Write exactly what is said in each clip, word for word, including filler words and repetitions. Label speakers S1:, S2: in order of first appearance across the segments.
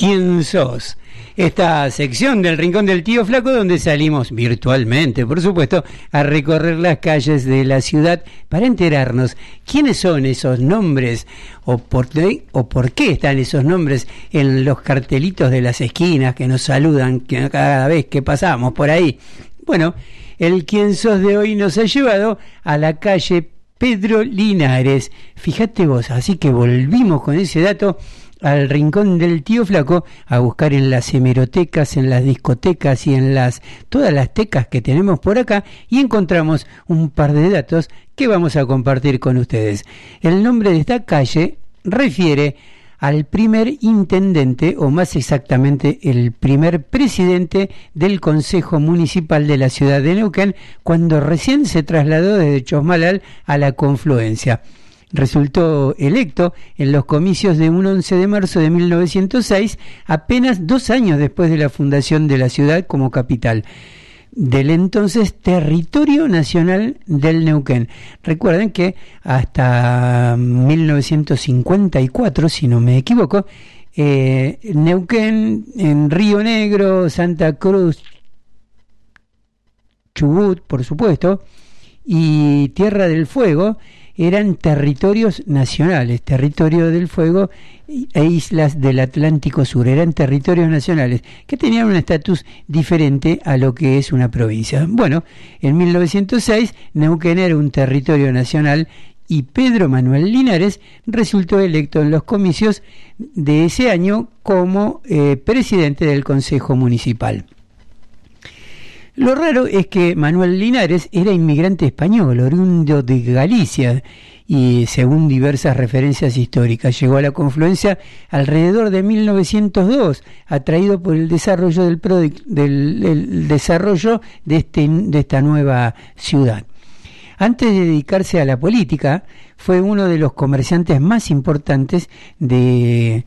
S1: ¿Quién sos? Esta sección del Rincón del Tío Flaco, donde salimos virtualmente, por supuesto, a recorrer las calles de la ciudad para enterarnos quiénes son esos nombres o por qué, o por qué están esos nombres en los cartelitos de las esquinas que nos saludan cada vez que pasamos por ahí. Bueno, el Quién sos de hoy nos ha llevado a la calle Pedro Linares. Fíjate vos, así que volvimos con ese dato al Rincón del Tío Flaco a buscar en las hemerotecas, en las discotecas y en las todas las tecas que tenemos por acá, y encontramos un par de datos que vamos a compartir con ustedes. El nombre de esta calle refiere al primer intendente, o más exactamente el primer presidente del Consejo Municipal de la ciudad de Neuquén, cuando recién se trasladó desde Chosmalal a la Confluencia. Resultó electo en los comicios de un once de marzo de mil novecientos seis, apenas dos años después de la fundación de la ciudad como capital del entonces Territorio Nacional del Neuquén. Recuerden que hasta mil novecientos cincuenta y cuatro, si no me equivoco, eh, Neuquén, en Río Negro, Santa Cruz, Chubut, por supuesto, y Tierra del Fuego eran territorios nacionales. Territorio del Fuego e islas del Atlántico Sur eran territorios nacionales que tenían un estatus diferente a lo que es una provincia. Bueno, en mil novecientos seis Neuquén era un territorio nacional y Pedro Manuel Linares resultó electo en los comicios de ese año como eh, presidente del Consejo Municipal. Lo raro es que Manuel Linares era inmigrante español, oriundo de Galicia, y según diversas referencias históricas, llegó a la Confluencia alrededor de mil novecientos dos, atraído por el desarrollo del, produc- del, del desarrollo de, este, de esta nueva ciudad. Antes de dedicarse a la política, fue uno de los comerciantes más importantes de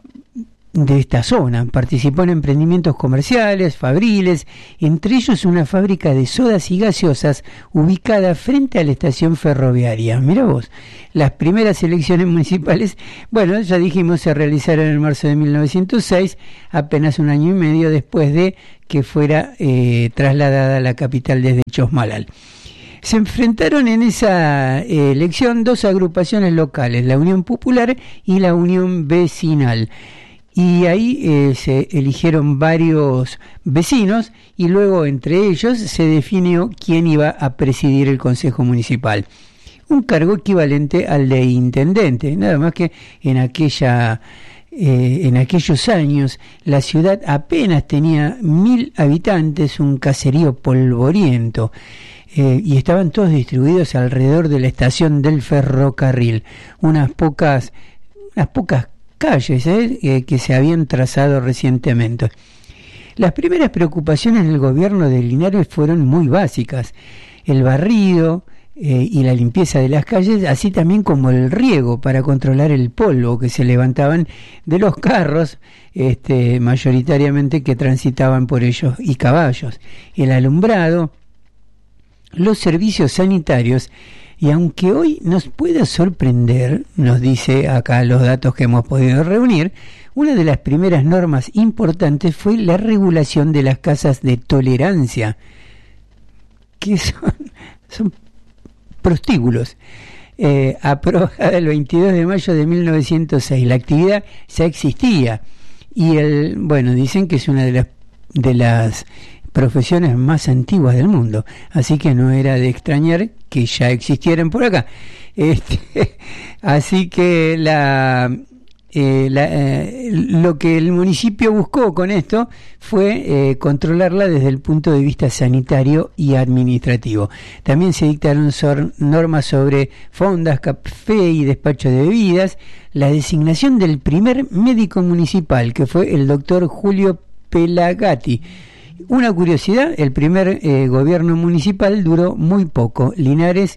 S1: de esta zona. Participó en emprendimientos comerciales, fabriles, entre ellos una fábrica de sodas y gaseosas ubicada frente a la estación ferroviaria. Mirá vos, las primeras elecciones municipales, bueno, ya dijimos, se realizaron en marzo de mil novecientos seis, apenas un año y medio después de que fuera eh, trasladada a la capital desde Chosmalal. Se enfrentaron en esa eh, elección dos agrupaciones locales, la Unión Popular y la Unión Vecinal. Y ahí eh, se eligieron varios vecinos y luego entre ellos se definió quién iba a presidir el Consejo Municipal. Un cargo equivalente al de intendente, nada más que en aquella eh, en aquellos años la ciudad apenas tenía mil habitantes, un caserío polvoriento, eh, y estaban todos distribuidos alrededor de la estación del ferrocarril, unas pocas, unas pocas calles eh, eh, que se habían trazado recientemente. Las primeras preocupaciones del gobierno de Linares fueron muy básicas: el barrido eh, y la limpieza de las calles, así también como el riego para controlar el polvo que se levantaban de los carros, este, mayoritariamente que transitaban por ellos, y caballos, el alumbrado, los servicios sanitarios. Y aunque hoy nos pueda sorprender, nos dice acá los datos que hemos podido reunir, una de las primeras normas importantes fue la regulación de las casas de tolerancia, que son, son prostíbulos, eh, aprobada el veintidós de mayo de mil novecientos seis. La actividad ya existía y el, bueno, dicen que es una de las de las profesiones más antiguas del mundo, así que no era de extrañar que ya existieran por acá. Este, así que la, eh, la eh, lo que el municipio buscó con esto fue eh, controlarla desde el punto de vista sanitario y administrativo. También se dictaron sor, normas sobre fondas, café y despacho de bebidas, la designación del primer médico municipal, que fue el doctor Julio Pelagatti. Una curiosidad, el primer eh, gobierno municipal duró muy poco. Linares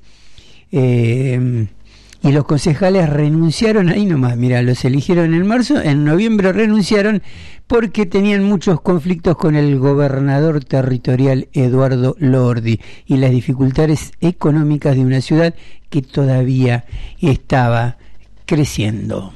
S1: eh, y los concejales renunciaron ahí nomás. Mira, los eligieron en marzo, en noviembre renunciaron porque tenían muchos conflictos con el gobernador territorial Eduardo Lordi y las dificultades económicas de una ciudad que todavía estaba creciendo.